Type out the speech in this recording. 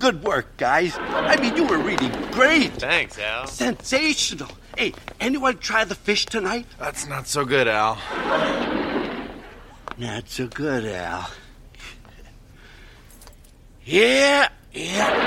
Good work, guys. I mean, you were really great. Thanks, Al. Sensational. Hey, anyone try the fish tonight? That's not so good, Al. Not so good, Al. Yeah.